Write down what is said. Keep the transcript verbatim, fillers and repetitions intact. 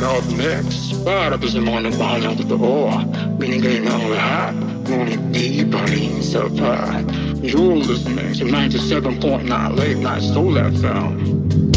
up next. But up this morning, falling out the door. Meaning getting on the hot, going deeper in supply. You're listening to ninety-seven point nine Late Night Soul F M.